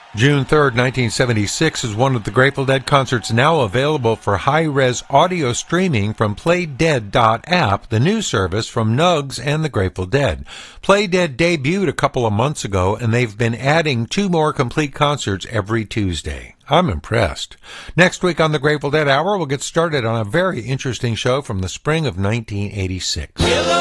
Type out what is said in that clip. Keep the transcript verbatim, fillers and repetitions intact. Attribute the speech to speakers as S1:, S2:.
S1: June third, nineteen seventy-six is one of the Grateful Dead concerts now available for high-res audio streaming from play dead dot app, the new service from Nugs and the Grateful Dead. PlayDead debuted a couple of months ago, and they've been adding two more complete concerts every Tuesday. I'm impressed. Next week on the Grateful Dead Hour, we'll get started on a very interesting show from the spring of nineteen eighty-six.